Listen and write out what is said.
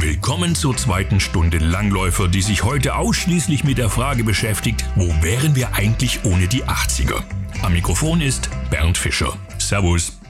Willkommen zur zweiten Stunde Langläufer, die sich heute ausschließlich mit der Frage beschäftigt, wo wären wir eigentlich ohne die 80er? Am Mikrofon ist Bernd Fischer. Servus.